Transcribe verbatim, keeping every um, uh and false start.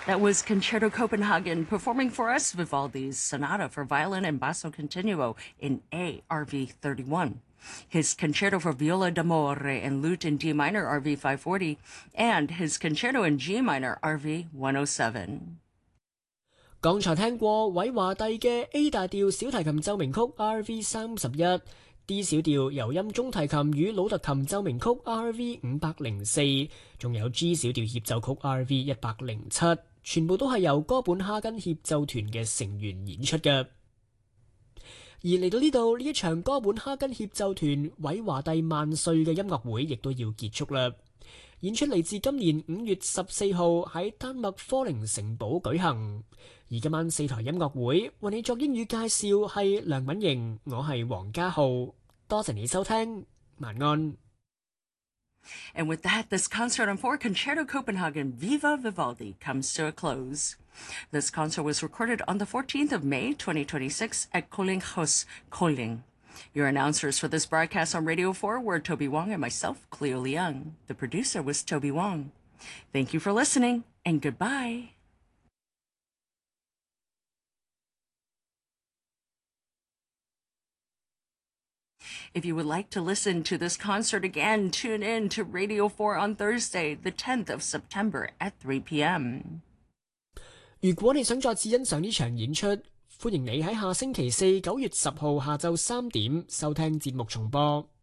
That was Concerto Copenhagen performing for us Vivaldi's Sonata for Violin and Basso Continuo in A, R V thirty-one, his Concerto for Viola d'Amore and Lute in D minor, R V five forty, and his Concerto in G minor, R V one oh seven。 剛才聽過韋華第嘅 A 大調小提琴奏鳴曲 R V 三十一。D 小調柔音中提琴與魯特琴奏鳴曲 R V 五百零四，仲有 G 小調協奏曲 R V 一百零七，全部都係由哥本哈根協奏團嘅成員演出嘅。而嚟到呢度，呢一場哥本哈根協奏團韋華第萬歲嘅音樂會亦都要結束啦。演出嚟自今年五月十四號喺丹麥科寧城堡舉行。而今晚四台音樂會為你作英語介紹係梁敏瑩，我係黃家浩，多謝你收聽，晚安。 And with that, this concert on four Concerto Copenhagen Viva Vivaldi comes to a close. This concert was recorded on the fourteenth of May, twenty twenty-six at Koldinghuset, Kolding. Your announcers for this broadcast on Radio four were Toby Wong and myself, Cleo Leung. The producer was Toby Wong. Thank you for listening, and goodbye. If you would like to listen to this concert again, tune in to Radio four on Thursday, the tenth of September at three p.m. 如果你想再次欣賞呢場演出，歡迎你喺下星期四九月十號下晝三點收聽節目重播。